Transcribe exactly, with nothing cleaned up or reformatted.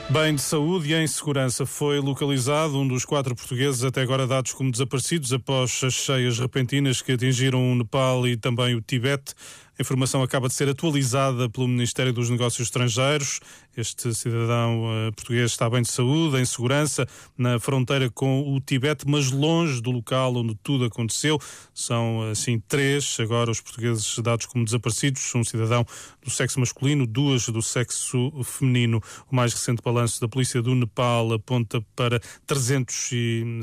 Bem de saúde e em segurança. Foi localizado um dos quatro portugueses até agora dados como desaparecidos após as cheias repentinas que atingiram o Nepal e também o Tibete. A informação acaba de ser atualizada pelo Ministério dos Negócios Estrangeiros. Este cidadão uh, português está bem de saúde, em segurança, na fronteira com o Tibete, mas longe do local onde tudo aconteceu. São, assim, três agora os portugueses dados como desaparecidos. Um cidadão do sexo masculino, duas do sexo feminino. O mais recente balanço da polícia do Nepal aponta para trezentos e